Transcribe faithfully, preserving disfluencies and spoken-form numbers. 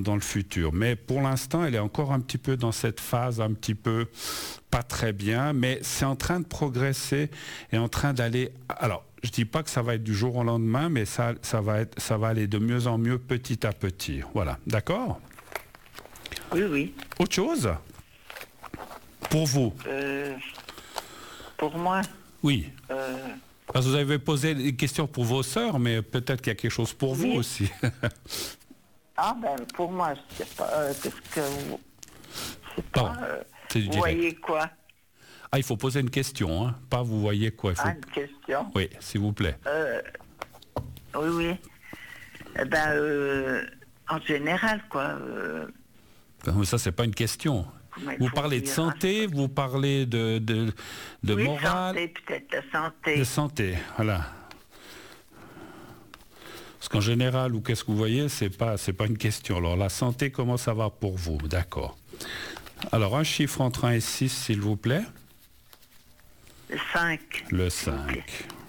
dans le futur. Mais pour l'instant, elle est encore un petit peu dans cette phase, un petit peu pas très bien, mais c'est en train de progresser et en train d'aller... Alors, je dis pas que ça va être du jour au lendemain, mais ça, ça, va, être, ça va aller de mieux en mieux petit à petit. Voilà, d'accord ? Oui, oui. Autre chose ? Pour vous ? Euh, pour moi Oui. euh, Parce que vous avez posé des questions pour vos sœurs, mais peut-être qu'il y a quelque chose pour oui. vous aussi. Ah ben, pour moi, je sais pas, euh, qu'est-ce que vous... Je sais pas, Pardon, euh, c'est du vous direct. voyez quoi? Ah, il faut poser une question, hein. Pas vous voyez quoi. Il faut... Ah, une question? Oui, s'il vous plaît. Euh, oui, oui. Eh ben, euh, en général, quoi. Euh, Ben, ça, c'est pas une question. comment il Vous faut parlez de dire, santé, hein, vous parlez de, de, de oui, morale, santé, peut-être, la santé. de santé, voilà. Parce qu'en général, ou qu'est-ce que vous voyez, c'est pas, c'est pas une question. Alors, la santé, comment ça va pour vous? D'accord. Alors, un chiffre entre un et six, s'il vous plaît. Le cinq. Le cinq.